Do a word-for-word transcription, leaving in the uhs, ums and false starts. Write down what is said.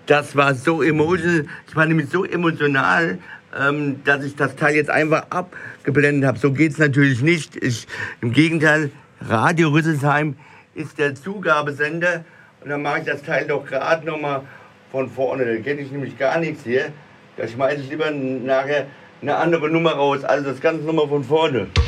Das war so emotional, ich war nämlich so emotional, ähm, dass ich das Teil jetzt einfach abgeblendet habe. So geht's natürlich nicht. Ich, im Gegenteil, Radio Rüsselsheim ist der Zugabesender und dann mache ich das Teil doch gerade nochmal von vorne. Da kenne ich nämlich gar nichts hier. Da schmeiße ich lieber nachher eine andere Nummer raus, also das Ganze nochmal von vorne.